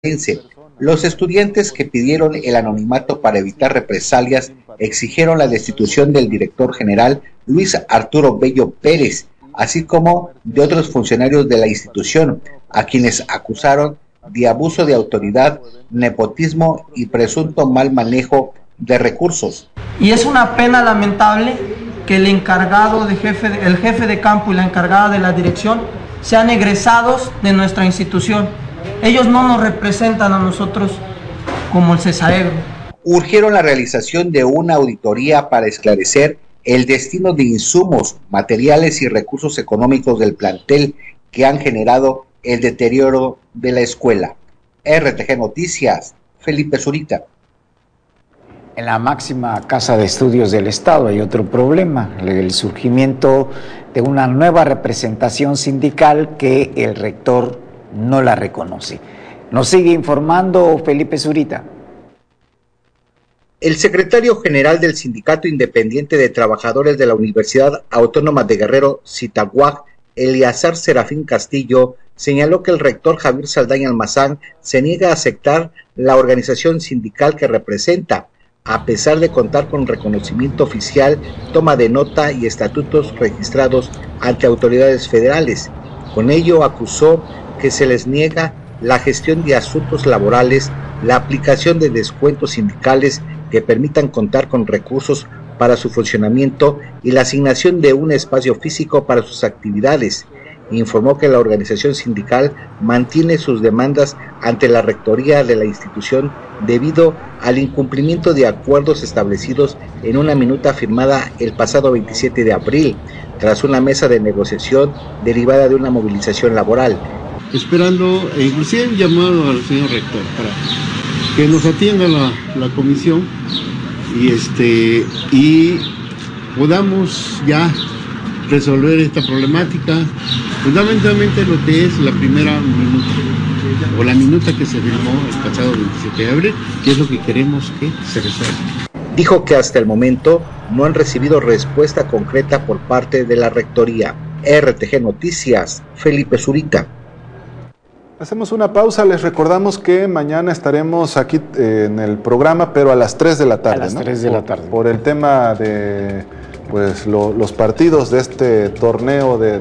Los estudiantes que pidieron el anonimato para evitar represalias exigieron la destitución del director general Luis Arturo Bello Pérez, así como de otros funcionarios de la institución, a quienes acusaron de abuso de autoridad, nepotismo y presunto mal manejo de recursos. Y es una pena lamentable que el encargado el jefe de campo y la encargada de la dirección sean egresados de nuestra institución. Ellos no nos representan a nosotros como el CESAEGRO. Urgieron la realización de una auditoría para esclarecer el destino de insumos, materiales y recursos económicos del plantel que han generado el deterioro de la escuela. RTG Noticias, Felipe Zurita. En la máxima casa de estudios del Estado hay otro problema, el surgimiento de una nueva representación sindical que el rector no la reconoce. Nos sigue informando Felipe Zurita. El secretario general del Sindicato Independiente de Trabajadores de la Universidad Autónoma de Guerrero, Citahuac, Eleazar Serafín Castillo, señaló que el rector Javier Saldaña Almazán se niega a aceptar la organización sindical que representa, a pesar de contar con reconocimiento oficial, toma de nota y estatutos registrados ante autoridades federales. Con ello acusó que se les niega la gestión de asuntos laborales, la aplicación de descuentos sindicales que permitan contar con recursos para su funcionamiento y la asignación de un espacio físico para sus actividades. Informó que la organización sindical mantiene sus demandas ante la rectoría de la institución debido al incumplimiento de acuerdos establecidos en una minuta firmada el pasado 27 de abril, tras una mesa de negociación derivada de una movilización laboral. Esperando, inclusive un llamado al señor rector para que nos atienda la comisión y podamos ya resolver esta problemática, fundamentalmente lo que es la primera minuta, o la minuta que se firmó el pasado 27 de abril, que es lo que queremos que se resuelva. Dijo que hasta el momento no han recibido respuesta concreta por parte de la rectoría. RTG Noticias, Felipe Zurita. Hacemos una pausa, les recordamos que mañana estaremos aquí en el programa, pero a las 3 de la tarde. A las 3 de la tarde. Por el tema de los partidos de este torneo de